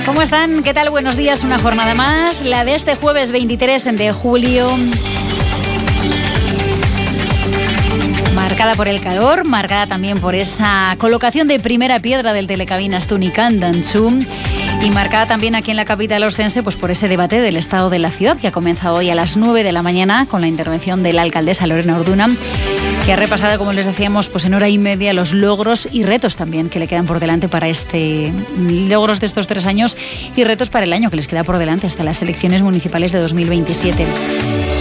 ¿Cómo están? ¿Qué tal? Buenos días. Una jornada más, la de este jueves 23 de julio. Marcada por el calor, marcada también por esa colocación de primera piedra del Telecabinas Tunicandanchú y marcada también aquí en la capital oscense pues por ese debate del estado de la ciudad que ha comenzado hoy a las 9 de la mañana con la intervención de la alcaldesa Lorena Orduna, que ha repasado, como les decíamos, pues en hora y media los logros y retos también que le quedan por delante para logros de estos 3 años y retos para el año que les queda por delante hasta las elecciones municipales de 2027.